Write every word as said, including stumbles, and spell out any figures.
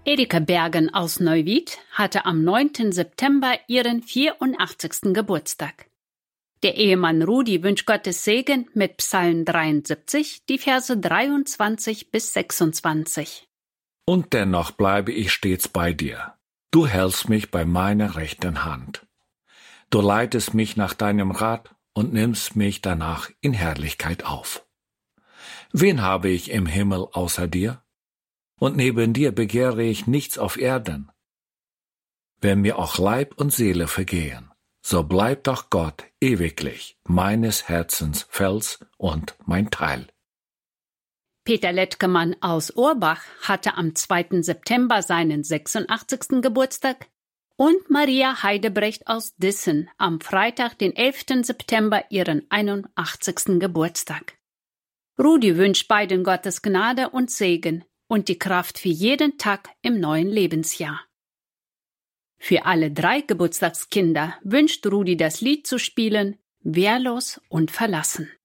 Erika Bergen aus Neuwied hatte am neunten September ihren vierundachtzigsten Geburtstag. Der Ehemann Rudi wünscht Gottes Segen mit Psalm dreiundsiebzig, die Verse dreiundzwanzig bis sechsundzwanzig. Und dennoch bleibe ich stets bei dir. Du hältst mich bei meiner rechten Hand. Du leitest mich nach deinem Rat und nimmst mich danach in Herrlichkeit auf. Wen habe ich im Himmel außer dir? Und neben dir begehre ich nichts auf Erden. Wenn mir auch Leib und Seele vergehen, so bleibt doch Gott ewiglich meines Herzens Fels und mein Teil. Peter Lettkemann aus Ohrbach hatte am zweiten September seinen sechsundachtzigsten Geburtstag und Maria Heidebrecht aus Dissen am Freitag, den elften September, ihren einundachtzigsten Geburtstag. Rudi wünscht beiden Gottes Gnade und Segen und die Kraft für jeden Tag im neuen Lebensjahr. Für alle drei Geburtstagskinder wünscht Rudi das Lied zu spielen, Wehrlos und verlassen.